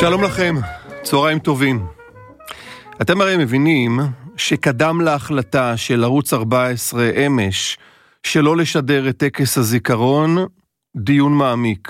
שלום לכם, צהריים טובים. אתם הרי מבינים שקדם להחלטה של ערוץ 14 אמש שלא לשדר את טקס הזיכרון דיון מעמיק.